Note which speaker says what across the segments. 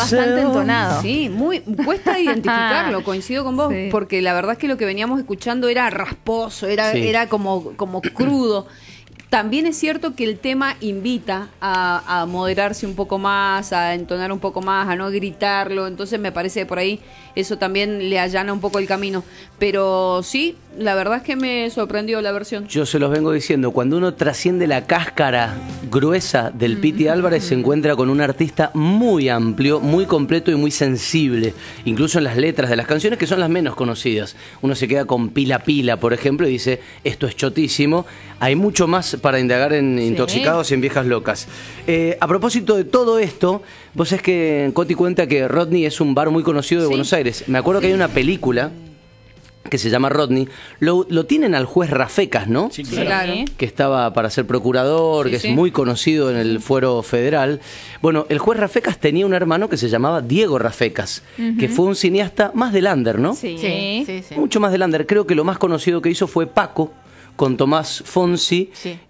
Speaker 1: bastante entonado.
Speaker 2: Sí, cuesta identificarlo, coincido con vos, porque la verdad es que lo que veníamos escuchando era rasposo, era como crudo. También es cierto que el tema invita a moderarse un poco más, a entonar un poco más, a no gritarlo, entonces me parece que por ahí eso también le allana un poco el camino. Pero sí, la verdad es que me sorprendió la versión.
Speaker 3: Yo se los vengo diciendo, cuando uno trasciende la cáscara gruesa del Piti Álvarez, se encuentra con un artista muy amplio, muy completo y muy sensible, incluso en las letras de las canciones, que son las menos conocidas. Uno se queda con Pila Pila, por ejemplo, y dice, esto es chotísimo. Hay mucho más para indagar en Intoxicados y en Viejas Locas. A propósito de todo esto, vos sabés que Coti cuenta que Rodney es un bar muy conocido de Buenos Aires. Me acuerdo que hay una película que se llama Rodney, lo tienen al juez Rafecas, ¿no?
Speaker 4: Sí,
Speaker 2: Claro.
Speaker 3: Que estaba para ser procurador, que es muy conocido en el fuero federal. Bueno, el juez Rafecas tenía un hermano que se llamaba Diego Rafecas, que fue un cineasta más del under, ¿no?
Speaker 1: Sí.
Speaker 3: Mucho más del under. Creo que lo más conocido que hizo fue Paco, con Tomás Fonsi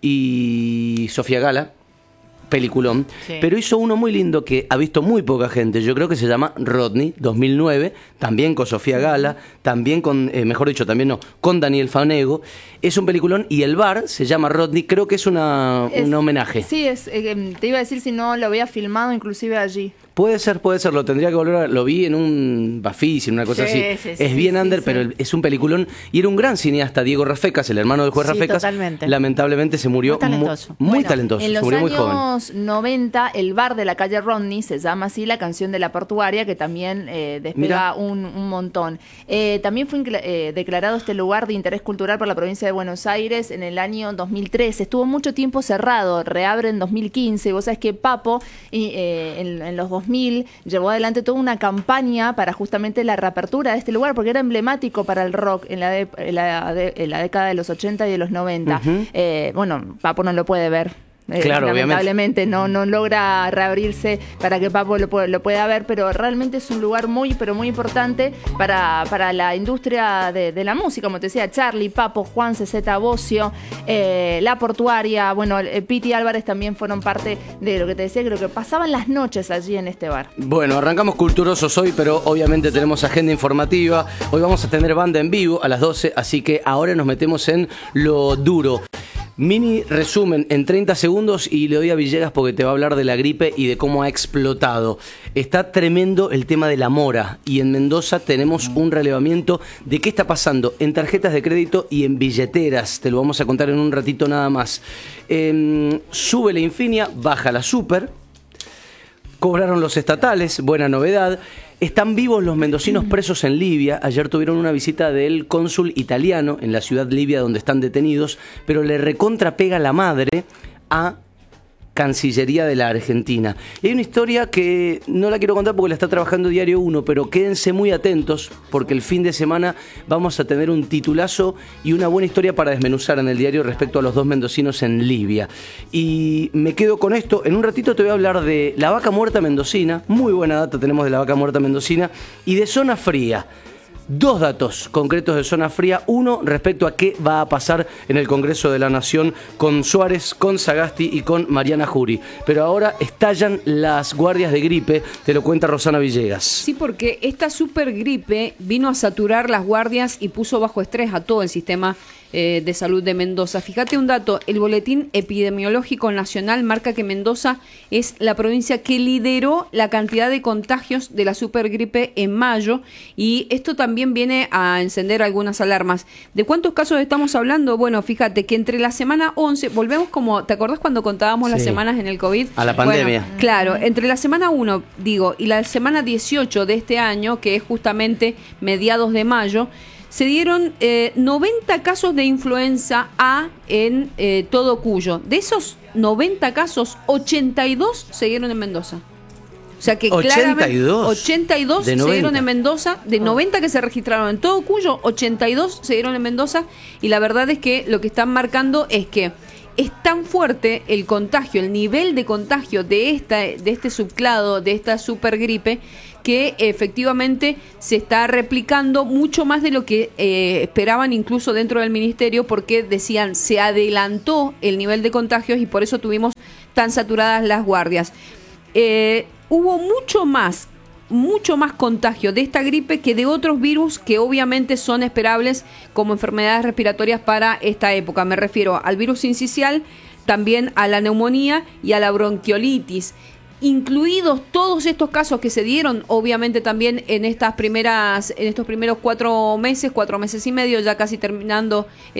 Speaker 3: y Sofía Gala. Peliculón, pero hizo uno muy lindo que ha visto muy poca gente, yo creo que se llama Rodney, 2009, también con Sofía Gala, también con, con Daniel Fanego. Es un peliculón y el bar se llama Rodney, creo que es un homenaje.
Speaker 1: Sí, te iba a decir si no lo había filmado inclusive allí.
Speaker 3: Puede ser, lo tendría que volver a... Lo vi en un Bafis, en una cosa así. Es bien under, pero es un peliculón. Y era un gran cineasta, Diego Rafecas, el hermano del juez Rafecas.
Speaker 1: Totalmente.
Speaker 3: Lamentablemente se murió muy talentoso.
Speaker 1: En los
Speaker 3: se murió muy joven.
Speaker 1: años 90, el bar de la calle Rodney, se llama así la canción de La Portuaria, que también despega un montón. También fue declarado este lugar de interés cultural por la provincia de Buenos Aires en el año 2013. Estuvo mucho tiempo cerrado, reabre en 2015. Vos sabés que Papo, en los 2000, llevó adelante toda una campaña para justamente la reapertura de este lugar, porque era emblemático para el rock en la década de los 80 y de los 90. Papo no lo puede ver.
Speaker 3: Claro,
Speaker 1: lamentablemente no logra reabrirse para que Papo lo pueda ver, pero realmente es un lugar muy importante para la industria de la música, como te decía, Charly, Papo, Juan CZ Bocio, La Portuaria, Piti Álvarez también fueron parte de lo que te decía, que lo que pasaban las noches allí en este bar.
Speaker 3: Bueno, arrancamos culturosos hoy, pero obviamente tenemos agenda informativa. Hoy vamos a tener banda en vivo a las 12, así que ahora nos metemos en lo duro. Mini resumen en 30 segundos y le doy a Villegas porque te va a hablar de la gripe y de cómo ha explotado. Está tremendo el tema de la mora y en Mendoza tenemos un relevamiento de qué está pasando en tarjetas de crédito y en billeteras. Te lo vamos a contar en un ratito nada más. Sube la Infinia, baja la Super. Cobraron los estatales, buena novedad. Están vivos los mendocinos presos en Libia. Ayer tuvieron una visita del cónsul italiano en la ciudad libia donde están detenidos, pero le recontrapega la madre a Cancillería de la Argentina. Y hay una historia que no la quiero contar porque la está trabajando Diario 1, pero quédense muy atentos porque el fin de semana vamos a tener un titulazo y una buena historia para desmenuzar en el diario respecto a los dos mendocinos en Libia. Y me quedo con esto. En un ratito te voy a hablar de la vaca muerta mendocina. Muy buena data tenemos de la vaca muerta mendocina y de zona fría. Dos datos concretos de zona fría. Uno, respecto a qué va a pasar en el Congreso de la Nación con Suárez, con Sagasti y con Mariana Jury. Pero ahora estallan las guardias de gripe, te lo cuenta Rosana Villegas.
Speaker 2: Sí, porque esta super gripe vino a saturar las guardias y puso bajo estrés a todo el sistema de salud de Mendoza. Fíjate un dato, el Boletín Epidemiológico Nacional marca que Mendoza es la provincia que lideró la cantidad de contagios de la supergripe en mayo y esto también viene a encender algunas alarmas. ¿De cuántos casos estamos hablando? Bueno, fíjate que entre la semana 11, volvemos como, ¿te acordás cuando contábamos las semanas en el COVID?
Speaker 3: A la pandemia.
Speaker 2: Bueno, claro, entre la semana 1, y la semana 18 de este año, que es justamente mediados de mayo, se dieron 90 casos de influenza A en todo Cuyo. De esos 90 casos, 82 se dieron en Mendoza. O sea que 82 se dieron en Mendoza. De 90 que se registraron en todo Cuyo, 82 se dieron en Mendoza. Y la verdad es que lo que están marcando es que es tan fuerte el contagio, el nivel de contagio de este subclado, de esta supergripe, que efectivamente se está replicando mucho más de lo que esperaban incluso dentro del ministerio, porque decían se adelantó el nivel de contagios y por eso tuvimos tan saturadas las guardias. Hubo mucho más mucho más contagio de esta gripe que de otros virus que obviamente son esperables como enfermedades respiratorias para esta época. Me refiero al virus sincicial, también a la neumonía y a la bronquiolitis. Incluidos todos estos casos que se dieron, obviamente también en estos primeros 4 meses y medio, ya casi terminando